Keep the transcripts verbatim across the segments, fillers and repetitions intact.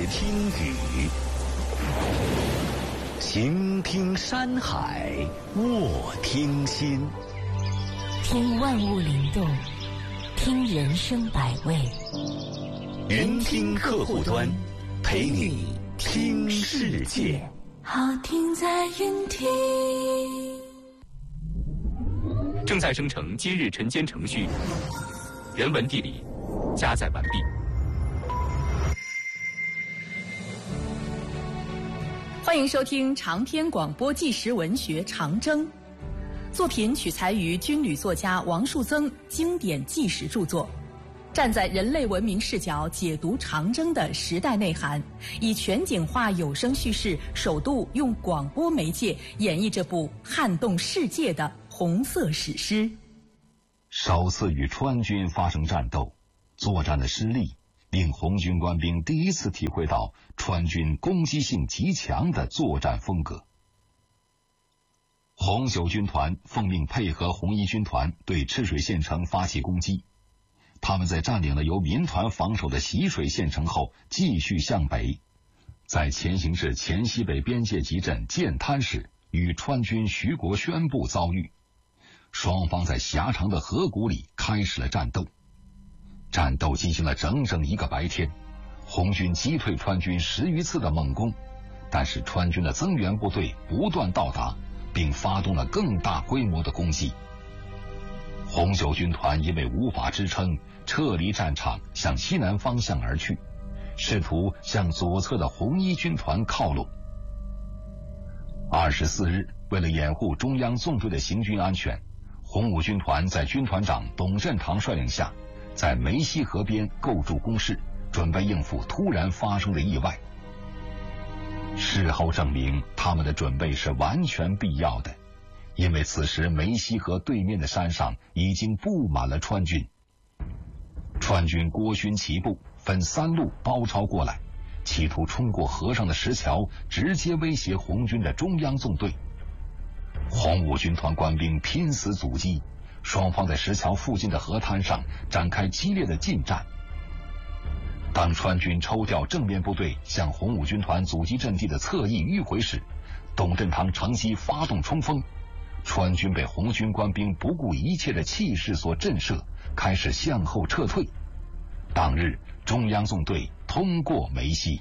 听雨，行听山海，卧听心。 听万物灵动，听人生百味。 云听客户端，陪你听世界。 好听在云听。 正在生成今日晨间程序，人文地理加载完毕。 欢迎收听长篇广播纪实文学《长征》，作品取材于军旅作家王树增经典纪实著作，站在人类文明视角解读长征的时代内涵，以全景化有声叙事，首度用广播媒介演绎这部撼动世界的红色史诗。 首次与川军发生战斗，作战的失利令红军官兵第一次体会到川军攻击性极强的作战风格。红九军团奉命配合红一军团对赤水县城发起攻击。他们在占领了由民团防守的习水县城后，继续向北，在前行至黔西北边界集镇建滩时，与川军徐国宣部遭遇。双方在狭长的河谷里开始了战斗。战斗进行了整整一个白天，红军击退川军十余次的猛攻，但是川军的增援部队不断到达，并发动了更大规模的攻击。红九军团因为无法支撑，撤离战场，向西南方向而去，试图向左侧的红一军团靠拢。二十四日，为了掩护中央纵队的行军安全，红五军团在军团长董振堂率领下，在梅溪河边构筑工事，准备应付突然发生的意外。事后证明，他们的准备是完全必要的，因为此时梅溪河对面的山上已经布满了川军。川军郭勋齐部分三路包抄过来，企图冲过河上的石桥，直接威胁红军的中央纵队。红五军团官兵拼死阻击，双方在石桥附近的河滩上展开激烈的近战。当川军抽调正面部队向红五军团阻击阵地的侧翼迂回时，董振堂乘机发动冲锋，川军被红军官兵不顾一切的气势所震慑，开始向后撤退。当日中央纵队通过梅溪。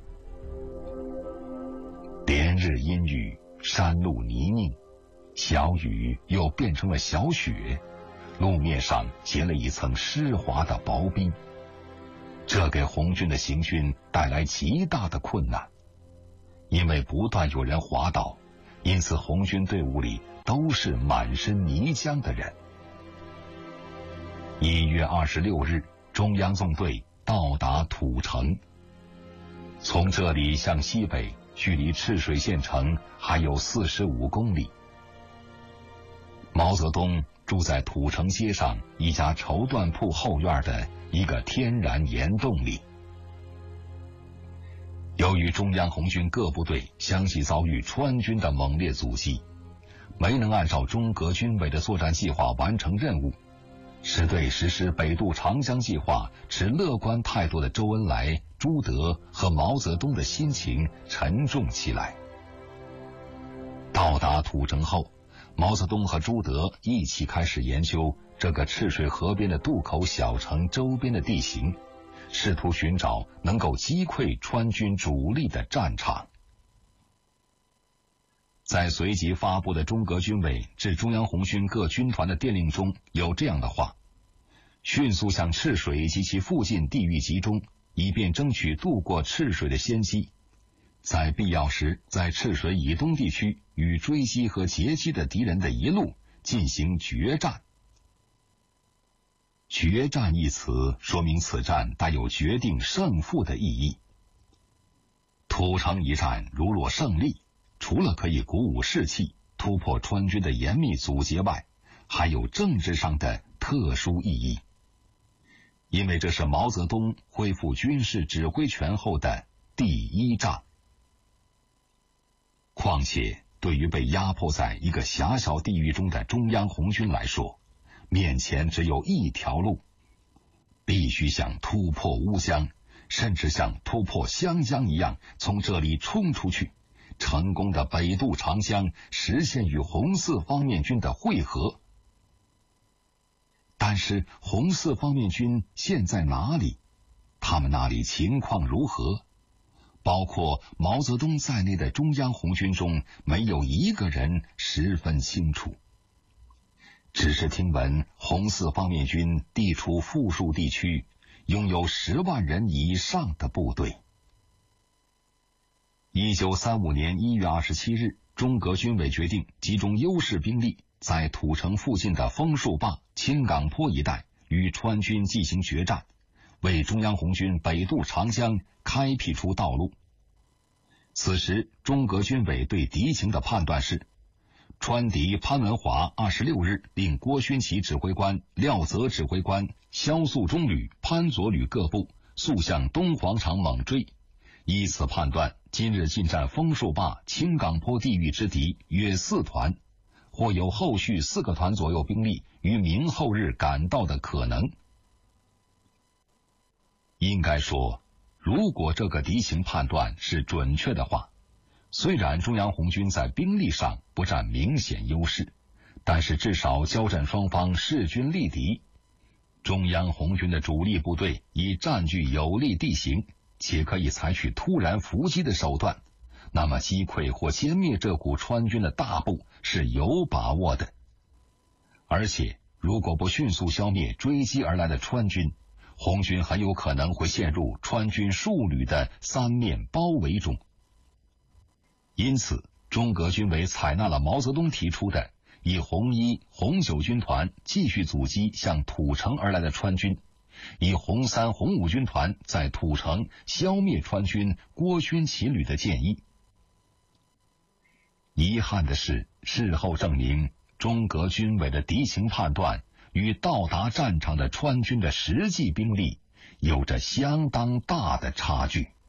连日阴雨，山路泥泞，小雨又变成了小雪，路面上结了一层湿滑的薄冰，这给红军的行军带来极大的困难。因为不断有人滑倒，因此红军队伍里都是满身泥浆的人。一月二十六日，中央纵队到达土城，从这里向西北，距离赤水县城还有四十五公里。毛泽东住在土城街上一家绸缎铺后院的一个天然岩洞里。由于中央红军各部队相继遭遇川军的猛烈阻击，没能按照中革军委的作战计划完成任务，使对实施北渡长江计划持乐观态度的周恩来、朱德和毛泽东的心情沉重起来。到达土城后，毛泽东和朱德一起开始研究这个赤水河边的渡口小城周边的地形，试图寻找能够击溃川军主力的战场。在随即发布的中革军委致中央红军各军团的电令中有这样的话：迅速向赤水及其附近地域集中，以便争取渡过赤水的先机，在必要时在赤水以东地区与追击和截击的敌人的一路进行决战。决战一词说明此战带有决定胜负的意义。土城一战如若胜利，除了可以鼓舞士气，突破川军的严密阻截外，还有政治上的特殊意义。因为这是毛泽东恢复军事指挥权后的第一仗。况且对于被压迫在一个狭小地域中的中央红军来说，面前只有一条路，必须想突破乌江， 甚至像突破湘江一样从这里冲出去，成功的北渡长江，实现与红四方面军的会合。但是红四方面军现在哪里？他们那里情况如何？包括毛泽东在内的中央红军中，没有一个人十分清楚。只是听闻红四方面军地处富庶地区，拥有十万人以上的部队。一九三五年一月二十七日，中革军委决定集中优势兵力，在土城附近的枫树坝、青岗坡一带与川军进行决战，为中央红军北渡长江开辟出道路。此时中革军委对敌情的判断是，川敌潘文华二十六日令郭勋祺指挥官、廖泽指挥官、萧肃中旅、潘左旅各部速向东黄场猛追。依此判断，今日进占枫树坝、青岗坡地域之敌约四团，或有后续四个团左右兵力于明后日赶到的可能。应该说，如果这个敌情判断是准确的话，虽然中央红军在兵力上不占明显优势，但是至少交战双方势均力敌。中央红军的主力部队已占据有利地形，且可以采取突然伏击的手段，那么击溃或歼灭这股川军的大部是有把握的。而且如果不迅速消灭追击而来的川军，红军很有可能会陷入川军数旅的三面包围中。因此中革军委采纳了毛泽东提出的以红一、红九军团继续阻击向土城而来的川军，以红三、红五军团在土城消灭川军郭勋祺旅的建议。遗憾的是，事后证明中革军委的敌情判断与到达战场的川军的实际兵力有着相当大的差距。